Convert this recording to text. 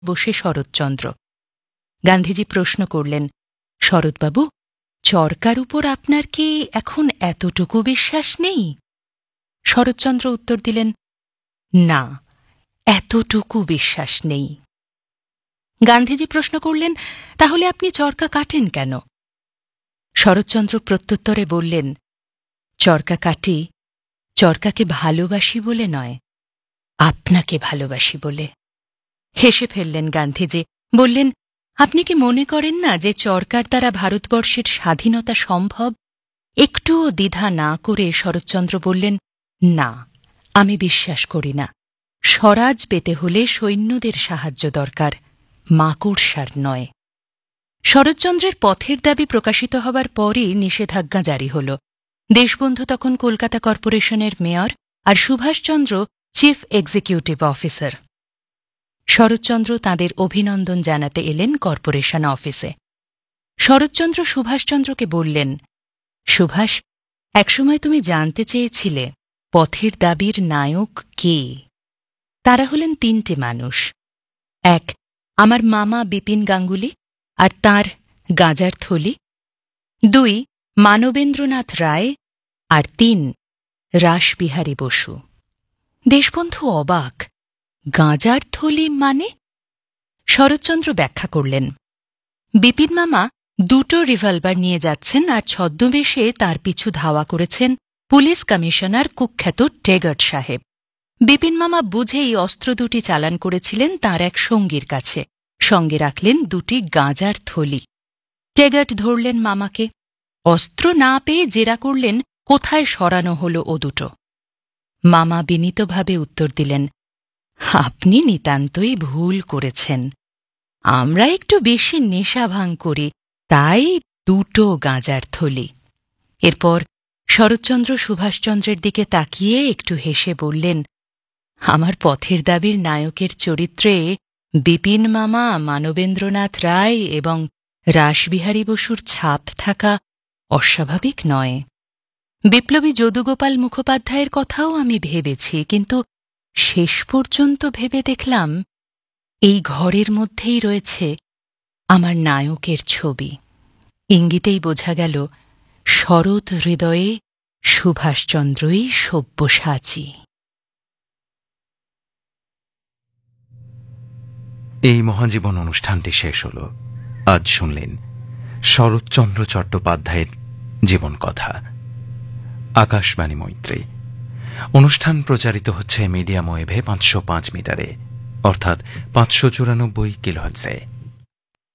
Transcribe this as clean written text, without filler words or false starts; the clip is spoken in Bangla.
বসে শরৎচন্দ্র। গান্ধীজি প্রশ্ন করলেন, শরৎবাবু, চরকার উপর আপনার কি এখন এতটুকু বিশ্বাস নেই? শরৎচন্দ্র উত্তর দিলেন, না, এতটুকু বিশ্বাস নেই। গান্ধীজি প্রশ্ন করলেন, তাহলে আপনি চরকা কাটেন কেন? শরৎচন্দ্র প্রত্যুত্তরে বললেন, চরকা কাটি চরকাকে ভালোবাসি বলে নয়, আপনাকে ভালোবাসি বলে। হেসে ফেললেন গান্ধীজি, বললেন, আপনি কি মনে করেন না যে চরকার দ্বারা ভারতবর্ষের স্বাধীনতা সম্ভব? একটুও দ্বিধা না করে শরৎচন্দ্র বললেন, না, আমি বিশ্বাস করি না। স্বরাজ পেতে হলে সৈন্যদের সাহায্য দরকার, মাকড়সার নয়। শরৎচন্দ্রের পথের দাবি প্রকাশিত হবার পরই নিষেধাজ্ঞা জারি হল। দেশবন্ধু তখন কলকাতা কর্পোরেশনের মেয়র আর Subhash Chandra chief executive officer. Saratchandra তাঁদের অভিনন্দন জানাতে এলেন কর্পোরেশন অফিসে। শরৎচন্দ্র সুভাষচন্দ্রকে বললেন, সুভাষ, একসময় তুমি জানতে চেয়েছিলে পথের দাবির নায়ক কে। তারা হলেন তিনটে মানুষ, এক আমার মামা বিপিন গাঙ্গুলি আর তাঁর গাঁজার থলি, দুই মানবেন্দ্রনাথ রায়, আর তিন রাসবিহারী বসু। দেশবন্ধু অবাক, গাঁজার থলি মানে? শরৎচন্দ্র ব্যাখ্যা করলেন, বিপিন মামা দুটো রিভলভার নিয়ে যাচ্ছেন আর ছদ্মবেশে তার পিছু ধাওয়া করেছেন পুলিশ কমিশনার কুখ্যাত টেগট সাহেব। বিপিন মামা বুঝেই অস্ত্র দুটি চালান করেছিলেন তাঁর এক সঙ্গীর কাছে, সঙ্গে রাখলেন দুটি গাঁজার থলি। টেগট ধরলেন মামাকে, অস্ত্র না পেয়ে জেরা করলেন কোথায় সরানো হল ও দুটো। মামা বিনীতভাবে উত্তর দিলেন, আপনি নিতান্তই ভুল করেছেন, আমরা একটু বেশি নেশা ভাঙ করি, তাই দুটো গাঁজার থলি। এরপর শরৎচন্দ্র সুভাষচন্দ্রের দিকে তাকিয়ে একটু হেসে বললেন, আমার পথের দাবির নায়কের চরিত্রে বিপিন মামা, মানবেন্দ্রনাথ রায় এবং রাসবিহারী বসুর ছাপ থাকা অস্বাভাবিক নয়। বিপ্লবী যদুগোপাল মুখোপাধ্যায়ের কথাও আমি ভেবেছি, কিন্তু শেষ পর্যন্ত ভেবে দেখলাম এই ঘরের মধ্যেই রয়েছে আমার নায়কের ছবি। ইঙ্গিতেই বোঝা গেল শরৎ হৃদয়ে সুভাষচন্দ্রই সব্যসাচী। এই মহাজীবন অনুষ্ঠানটি শেষ হল। আজ শুনলেন শরৎচন্দ্র চট্টোপাধ্যায়ের জীবন কথা। আকাশবাণী মৈত্রী অনুষ্ঠান প্রচারিত হচ্ছে মিডিয়াম ওয়েভে 505 মিটারে, অর্থাৎ 594 কিলোহার্টজে।